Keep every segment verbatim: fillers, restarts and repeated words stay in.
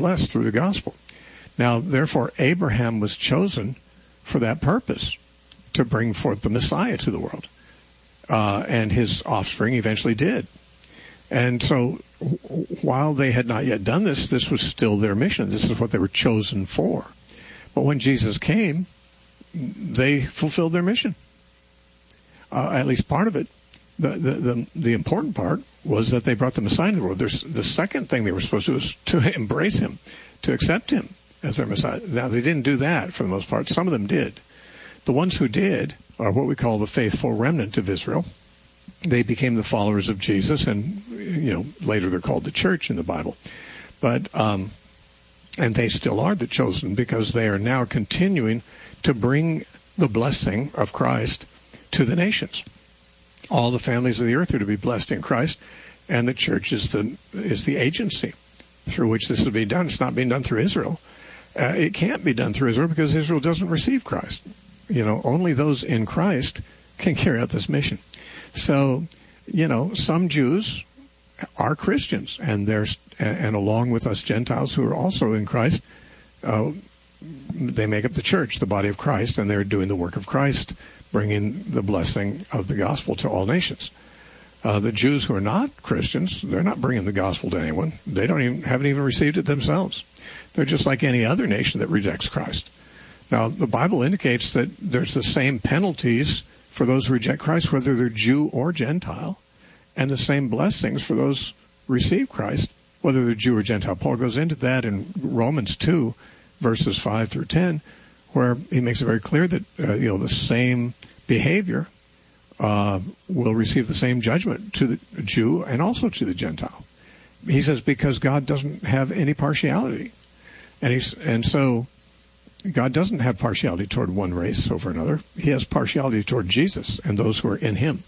blessed through the gospel. Now, therefore, Abraham was chosen for that purpose, to bring forth the Messiah to the world. Uh, and his offspring eventually did. And so while they had not yet done this, this was still their mission. This is what they were chosen for. But when Jesus came, they fulfilled their mission. Uh, at least part of it. The, the, the, the important part was that they brought the Messiah into the world. There's, the second thing they were supposed to do was to embrace him, to accept him as their Messiah. Now, they didn't do that for the most part. Some of them did. The ones who did are what we call the faithful remnant of Israel. They became the followers of Jesus, and you know later they're called the church in the Bible. But um, and they still are the chosen, because they are now continuing to bring the blessing of Christ to the nations. All the families of the earth are to be blessed in Christ, and the church is the is the agency through which this is being done. It's not being done through Israel. Uh, it can't be done through Israel because Israel doesn't receive Christ. You know, only those in Christ can carry out this mission. So, you know, some Jews are Christians, and there's and along with us Gentiles who are also in Christ, uh, they make up the church, the body of Christ, and they're doing the work of Christ, bringing the blessing of the gospel to all nations. Uh, the Jews who are not Christians, they're not bringing the gospel to anyone. They don't even haven't even received it themselves. They're just like any other nation that rejects Christ. Now, the Bible indicates that there's the same penalties for those who reject Christ, whether they're Jew or Gentile, and the same blessings for those who receive Christ, whether they're Jew or Gentile. Paul goes into that in Romans two, verses five through ten, where he makes it very clear that uh, you know the same behavior uh, will receive the same judgment to the Jew and also to the Gentile. He says because God doesn't have any partiality, and he's and so. God doesn't have partiality toward one race over another. He has partiality toward Jesus and those who are in him.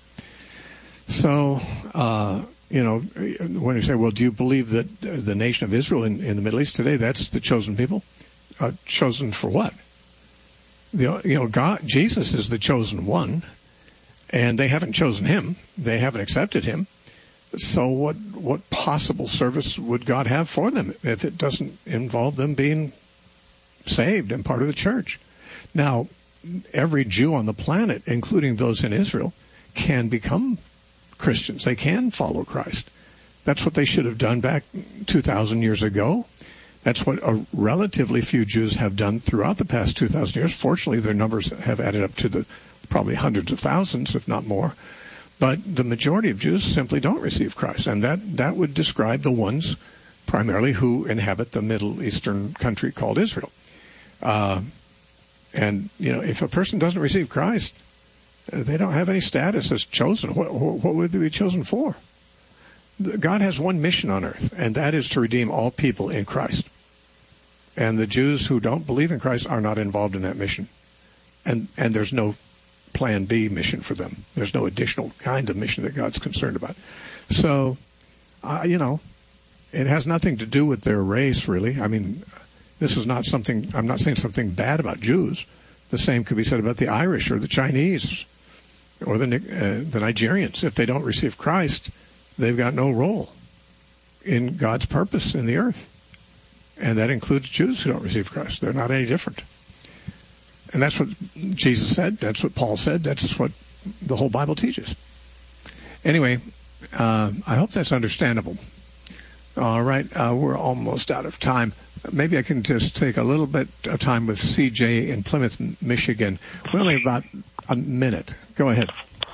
So, uh, you know, when you say, well, do you believe that the nation of Israel in, in the Middle East today, that's the chosen people? Uh, chosen for what? The, you know, God, Jesus is the chosen one, and they haven't chosen him. They haven't accepted him. So what, what possible service would God have for them if it doesn't involve them being saved and part of the church? Now, every Jew on the planet, including those in Israel, can become Christians. They can follow Christ. That's what they should have done back two thousand years ago. That's what a relatively few Jews have done throughout the past two thousand years. Fortunately, their numbers have added up to the probably hundreds of thousands, if not more. But the majority of Jews simply don't receive Christ, and that, that would describe the ones primarily who inhabit the Middle Eastern country called Israel. Uh, and, you know, if a person doesn't receive Christ, they don't have any status as chosen. What, what would they be chosen for? God has one mission on earth, and that is to redeem all people in Christ. And the Jews who don't believe in Christ are not involved in that mission. And, and there's no plan B mission for them. There's no additional kind of mission that God's concerned about. So, uh, you know, it has nothing to do with their race, really. I mean, this is not something, I'm not saying something bad about Jews. The same could be said about the Irish or the Chinese or the, uh, the Nigerians. If they don't receive Christ, they've got no role in God's purpose in the earth. And that includes Jews who don't receive Christ. They're not any different. And that's what Jesus said. That's what Paul said. That's what the whole Bible teaches. Anyway, uh, I hope that's understandable. All right, uh, we're almost out of time. Maybe I can just take a little bit of time with C J in Plymouth, Michigan. We're only about a minute. Go ahead.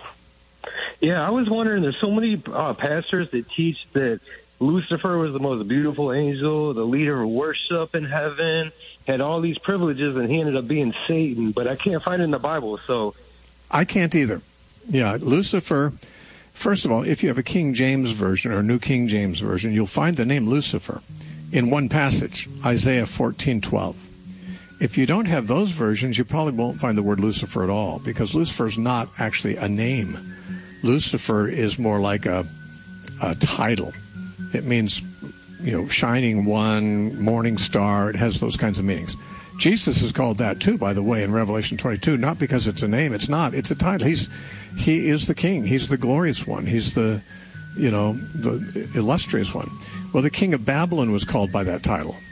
Yeah, I was wondering, there's so many uh, pastors that teach that Lucifer was the most beautiful angel, the leader of worship in heaven, had all these privileges, and he ended up being Satan. But I can't find it in the Bible, so. I can't either. Yeah, Lucifer, first of all, if you have a King James Version or a New King James Version, you'll find the name Lucifer in one passage, Isaiah fourteen twelve. If you don't have those versions, you probably won't find the word Lucifer at all, because Lucifer is not actually a name. Lucifer is more like a, a title. It means, you know, shining one, morning star. It has those kinds of meanings. Jesus is called that too, by the way, in Revelation twenty-two, not because it's a name. It's not. It's a title. He's, he is the king. He's the glorious one. He's the, you know, the illustrious one. Well, the king of Babylon was called by that title.